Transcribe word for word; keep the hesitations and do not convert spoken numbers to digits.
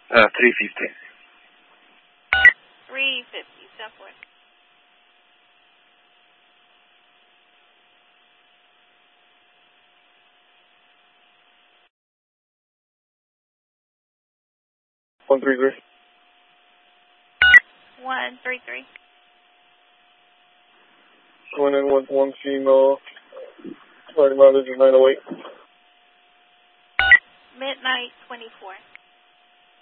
Uh, three fifty. three fifty, step forward. One three three. One three three. Going in with one female. Sorry, mileage is nine oh eight. Midnight twenty-four.